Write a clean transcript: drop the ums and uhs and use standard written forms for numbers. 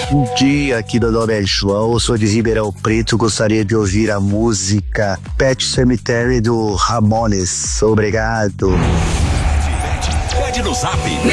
Bom dia, aqui meu nome é João, eu sou de Ribeirão Preto, gostaria de ouvir a música Pet Cemetery do Ramones. Obrigado. Pede no Zap